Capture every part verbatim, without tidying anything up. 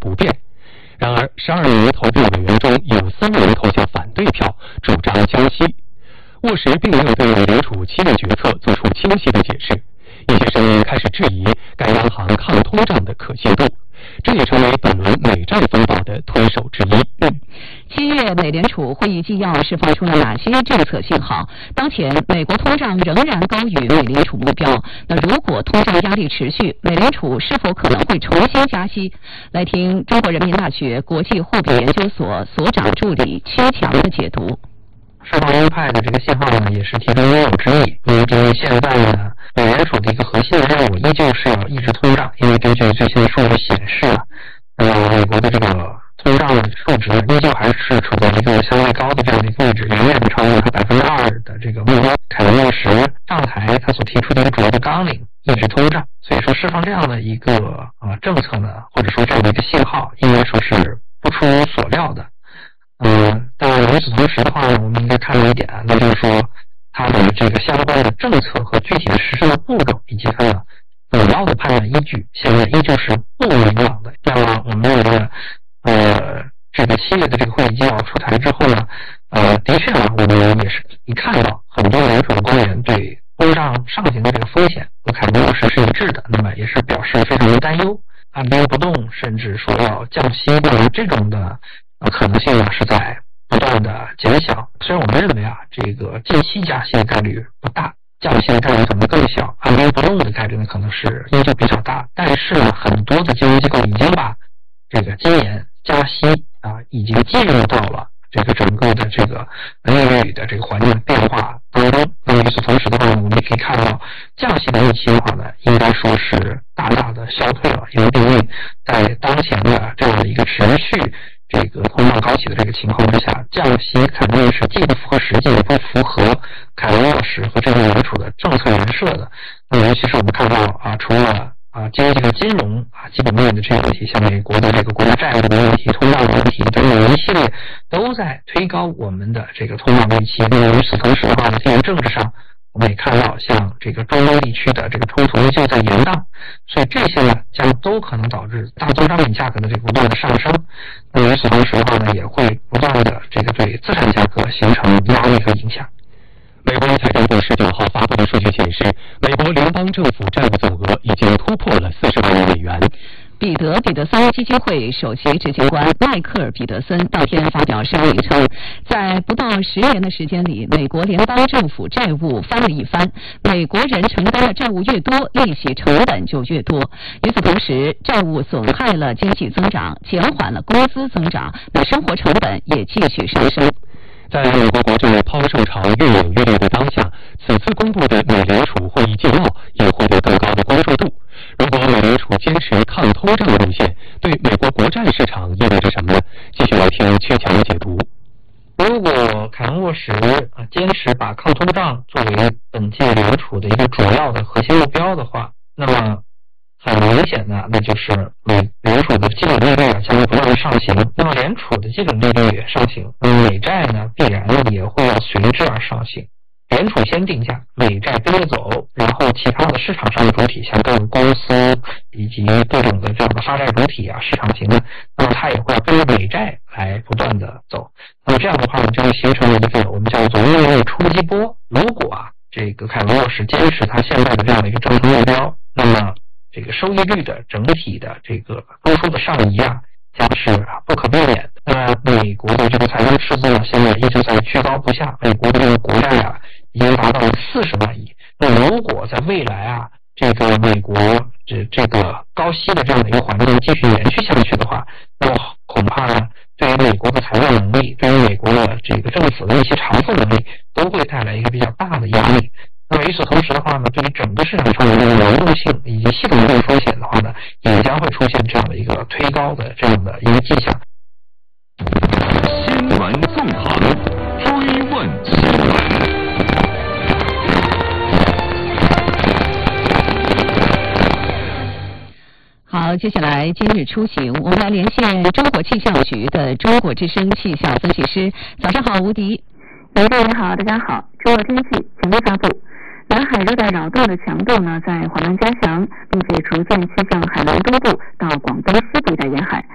不变。然而，十二名投票委员中有三人投下反对票，主张降息。沃什并没有对美联储七月决策做出清晰的解释，一些声音开始质疑该央行抗通胀的可信度，这也成为本轮美债风暴的推手之一。 嗯，七月美联储会议纪要释放出了哪些政策信号？当前美国通胀仍然高于美联储目标，那如果通胀压力持续，美联储是否可能会重新加息？来听中国人民大学国际货币研究所所长助理屈强的解读。 释放鹰派的这个信号呢，也是其中应有之义。因为这现在呢，美联储的一个核心的任务依旧是要抑制通胀，因为根据最新的数据显示啊，呃，美国的这个通胀的数值依旧还是处在一个相对高的这样的一个位置，远远的超过它百分之二的这个目标。凯文沃什上台，他所提出的一个主要的纲领，抑制通胀。所以说，释放这样的一个啊政策呢，或者说这样的一个信号，应该说是不出所料的。嗯，但与此同时的话呢，我们应该看到一点，那就是说它的这个相关的政策和具体的实施的步骤，以及它的主要的判断依据，现在依旧是不明朗的。那么我们认为呢，呃，这个七月的这个会议纪要出台之后呢，呃，的确呢，我们也是一看到很多美联储的官员对通胀上行的这个风险和凯文沃什是一致的，那么也是表示非常的担忧，按兵不动，甚至说要降息。那么这种的呃，可能性呢是在不断的减小。虽然我们认为啊，这个近期加息的概率不大，降息的概率可能更小，按兵不动的概率呢可能是依旧比较大。但是呢，很多的金融机构已经把这个今年加息啊，已经进入到了这个整个的这个利率的这个环境变化当中。那么与此同时的话呢，我们也可以看到降息的预期的话呢，应该说是大大的消退了，因为毕竟在当前的这样的一个持续这个通胀高企的这个情况之下，降息肯定是既不符合实际，也不符合凯文沃什和这个美联储的政策人设的。那么尤其是我们看到啊，除了啊经济和金融啊基本面的这个问题，像美国的这个国家债务的问题、通胀的问题等等一系列都在推高我们的这个通胀预期。那么与此同时的话呢，地缘政治上我们也看到，像这个中东地区的这个冲突依旧在延宕，所以这些呢将都可能导致大宗商品价格的这个不断的上升。那么与此同时的话呢，也会不断的这个对资产价格形成压力和影响。 美国财政部十九号发布的数据显示，美国联邦政府债务总额已经突破了四十万亿美元。 彼得彼得森基金会首席执行官迈克尔彼得森当天发表声明称，在不到十年的时间里，美国联邦政府债务翻了一番，美国人承担的债务越多，利息成本就越多。与此同时，债务损害了经济增长，减缓了工资增长，那生活成本也继续上升。 在美国国债抛售潮越演越烈的当下，此次公布的美联储会议纪要也获得更高的关注度。如果美联储坚持抗通胀的路线，对美国国债市场意味着什么呢？继续来听缺强的解读。 如果凯文沃什啊坚持把抗通胀作为本届联储的一个主要的核心目标的话，那么很明显的，那就是美联储的基本利率将会不断的上行。那么联储的基本利率也上行，那么美债呢必然也会要随之而上行。联储先定价，美债跟着走，然后其他的市场上的主体，像各种公司以及各种的这样的发债主体啊，市场型的，那么它也会要跟着美债来不断的走。那么这样的话呢，就会形成了一个我们叫做利率冲击波。如果啊，这个凯文沃什坚持他现在的这样的一个政策目标，那么这个收益率的整体的这个高速的上移啊，将是不可避免的。那美国的这个财政赤字呢，现在一直在居高不下，美国的这个国债啊，已经达到了四十万亿。那如果在未来啊，这个美国这这个高息的这样的一个环境继续延续下去的话，那么恐怕呢，对于美国的财政能力，对于美国的这个政府的一些偿付能力，都会带来一个比较大的压力。那么与此同时的话呢，对于整个市场上的这个流动性以及系统性风险的话呢，也将会出现这样的一个推高的这样的一个迹象。 新闻纵横，追问新闻。 好，接下来今日出行，我们来连线中国气象局的中国之声气象分析师。早上好，吴迪。 刘队你好，大家好。中国天气强烈发布，南海热带扰动的强度呢在缓慢加强，并且逐渐趋向海南东部到广东西部一带沿海。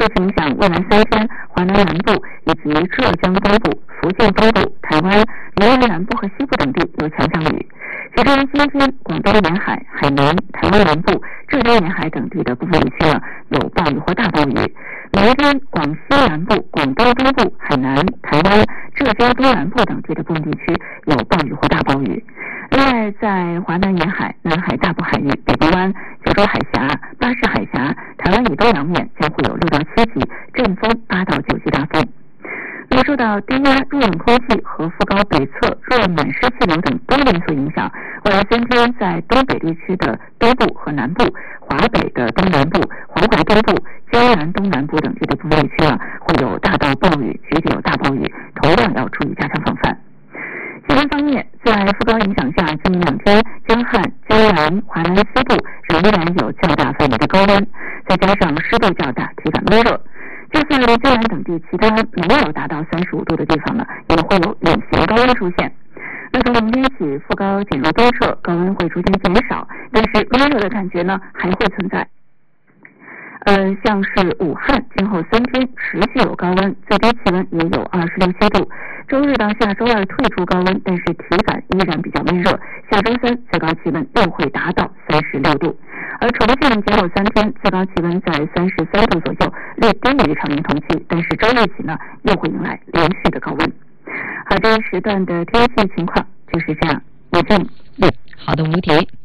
受其影响，未来三天，华南南部以及浙江东部、福建东部、台湾、云南南部和西部等地有强降雨。其中今天广东沿海、海南、台湾南部、浙江沿海等地的部分地区呢有暴雨或大暴雨。明天广西南部、广东东部、海南、台湾、浙江东南部等地的部分地区有暴雨或大暴雨。另外，在华南沿海、南海大部海域、北部湾、九州海峡、巴士海峡、台湾以东洋面将会有六到七级，阵风八到九级大风。那么受到低压、弱冷空气和副高北侧弱暖湿气流等多因素影响，未来三天在东北地区的东部和南部、华北的东南部、黄淮东部、江南东南部等地的部分地区啊，会有大到暴雨，局地有大暴雨，同样要注意加强防范。气温方面，在副高影响下，今明两天江汉、江南、华南西部仍然有较大范围的高温，再加上湿度较大，体感闷热。就算江南等地其他没有达到三十五度的地方呢，也会有隐形高温出现。那从明天起，副高减弱东撤，高温会逐渐减少，但是闷热的感觉呢还会存在。呃，像是武汉今后三天持续有高温，最低气温也有二十六七度。周日到下周二退出高温，但是体感依然比较闷热。下周三最高气温又会达到三十六度，而重庆今后三天最高气温在三十三度左右，略低于常年同期，但是周日起呢又会迎来连续的高温。好，这一时段的天气情况就是这样。我郑嗯，好的，吴婷。